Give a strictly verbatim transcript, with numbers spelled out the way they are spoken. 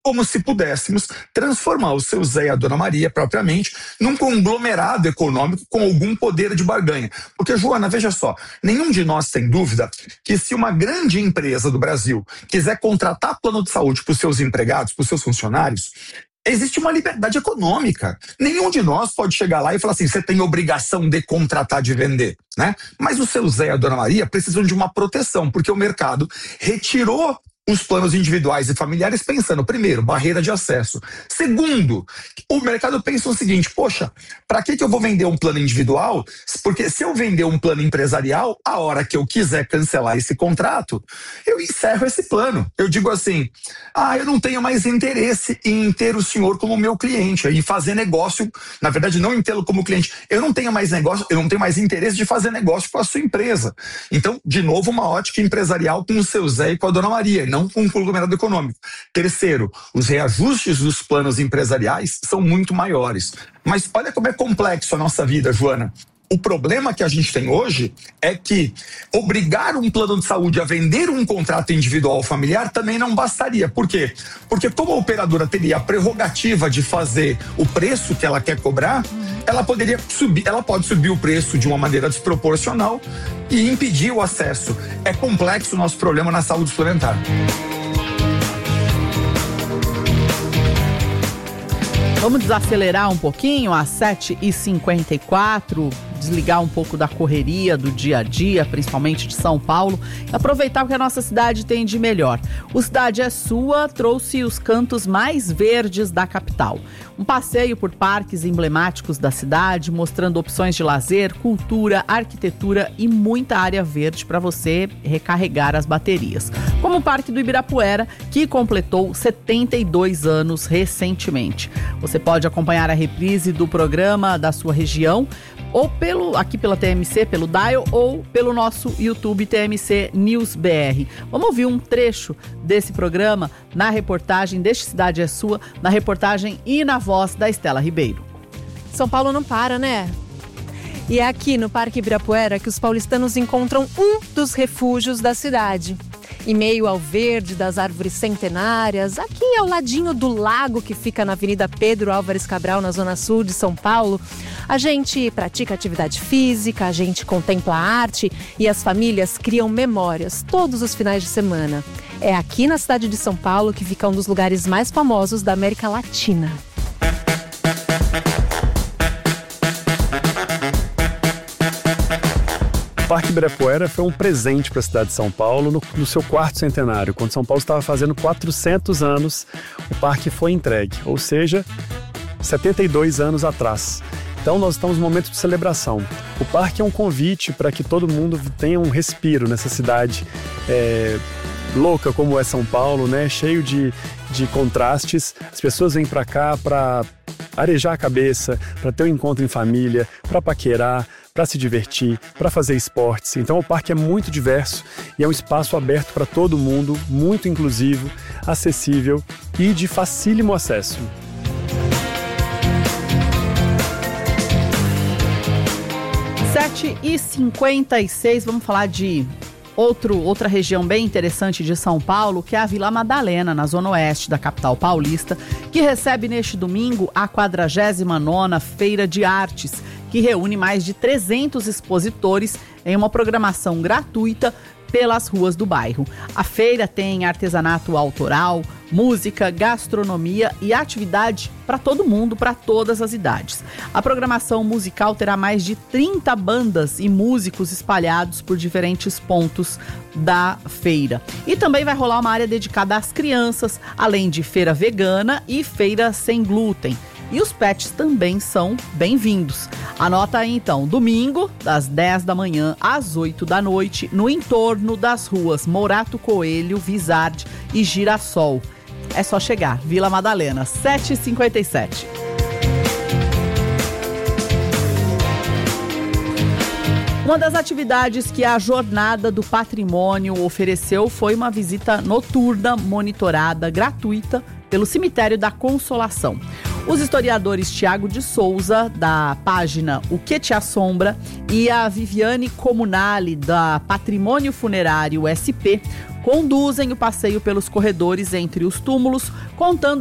como se pudéssemos transformar o seu Zé e a Dona Maria, propriamente, num conglomerado econômico com algum poder de barganha. Porque, Joana, veja só, nenhum de nós tem dúvida que se uma grande empresa do Brasil quiser contratar plano de saúde para os seus empregados, para os seus funcionários, existe uma liberdade econômica. Nenhum de nós pode chegar lá e falar assim, você tem obrigação de contratar, de vender, né? Mas o seu Zé e a Dona Maria precisam de uma proteção, porque o mercado retirou os planos individuais e familiares pensando, primeiro, barreira de acesso. Segundo, o mercado pensa o seguinte, poxa, para que que eu vou vender um plano individual? Porque se eu vender um plano empresarial, a hora que eu quiser cancelar esse contrato, eu encerro esse plano. Eu digo assim, ah, eu não tenho mais interesse em ter o senhor como meu cliente, em fazer negócio, na verdade não em tê-lo como cliente, eu não tenho mais negócio, eu não tenho mais interesse de fazer negócio com a sua empresa. Então, de novo, uma ótica empresarial com o seu Zé e com a Dona Maria, não com um conglomerado econômico. Terceiro, os reajustes dos planos empresariais são muito maiores. Mas olha como é complexo a nossa vida, Joana. O problema que a gente tem hoje é que obrigar um plano de saúde a vender um contrato individual familiar também não bastaria. Por quê? Porque como a operadora teria a prerrogativa de fazer o preço que ela quer cobrar, ela poderia subir, ela pode subir o preço de uma maneira desproporcional e impedir o acesso. É complexo o nosso problema na saúde suplementar. Vamos desacelerar um pouquinho, às sete e cinquenta e quatro, desligar um pouco da correria do dia a dia, principalmente de São Paulo, e aproveitar o que a nossa cidade tem de melhor. O Cidade é Sua trouxe os cantos mais verdes da capital. Um passeio por parques emblemáticos da cidade, mostrando opções de lazer, cultura, arquitetura e muita área verde para você recarregar as baterias. Como o Parque do Ibirapuera, que completou setenta e dois anos recentemente. Você pode acompanhar a reprise do programa da sua região, ou pelo, aqui pela T M C, pelo Dial, ou pelo nosso YouTube T M C News B R. Vamos ouvir um trecho desse programa na reportagem deste Cidade é Sua, na reportagem e na voz da Estela Ribeiro. São Paulo não para, né? E é aqui no Parque Ibirapuera que os paulistanos encontram um dos refúgios da cidade. Em meio ao verde das árvores centenárias, aqui ao ladinho do lago que fica na Avenida Pedro Álvares Cabral, na zona sul de São Paulo, a gente pratica atividade física, a gente contempla a arte e as famílias criam memórias todos os finais de semana. É aqui na cidade de São Paulo que fica um dos lugares mais famosos da América Latina. O Parque Ibirapuera foi um presente para a cidade de São Paulo no, no seu quarto centenário. Quando São Paulo estava fazendo quatrocentos anos, o parque foi entregue, ou seja, setenta e dois anos atrás. Então nós estamos num momento de celebração. O parque é um convite para que todo mundo tenha um respiro nessa cidade é, louca como é São Paulo, né? Cheio de, de contrastes. As pessoas vêm para cá para arejar a cabeça, para ter um encontro em família, para paquerar, para se divertir, para fazer esportes. Então o parque é muito diverso e é um espaço aberto para todo mundo, muito inclusivo, acessível e de facílimo acesso. sete e cinquenta e seis, vamos falar de outro, outra região bem interessante de São Paulo, que é a Vila Madalena, na zona oeste da capital paulista, que recebe neste domingo a quadragésima nona Feira de Artes, que reúne mais de trezentos expositores em uma programação gratuita pelas ruas do bairro. A feira tem artesanato autoral, música, gastronomia e atividade para todo mundo, para todas as idades. A programação musical terá mais de trinta bandas e músicos espalhados por diferentes pontos da feira. E também vai rolar uma área dedicada às crianças, além de feira vegana e feira sem glúten. E os pets também são bem-vindos. Anota aí então, domingo, das dez da manhã às oito da noite, no entorno das ruas Morato Coelho, Vizarde e Girassol. É só chegar, Vila Madalena, sete e cinquenta e sete. Uma das atividades que a Jornada do Patrimônio ofereceu foi uma visita noturna monitorada gratuita pelo Cemitério da Consolação. Os historiadores Tiago de Souza, da página O Que Te Assombra, e a Viviane Comunali, da Patrimônio Funerário S P, conduzem o passeio pelos corredores entre os túmulos, contando